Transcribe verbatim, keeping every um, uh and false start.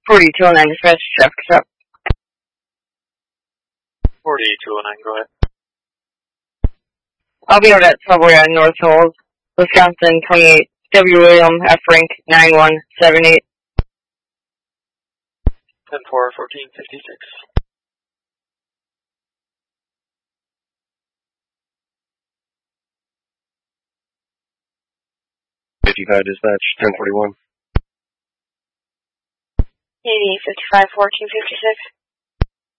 forty-two oh nine dispatch, traffic stop. forty-two oh nine, go ahead. I'll be out at Subway on North Knowles, Wisconsin, twenty-eight, W. William, F. Rank, nine one seven eight. ten four, fourteen fifty-six. fifty-five dispatch, ten forty-one. eighty, fifty-five, fourteen fifty-six.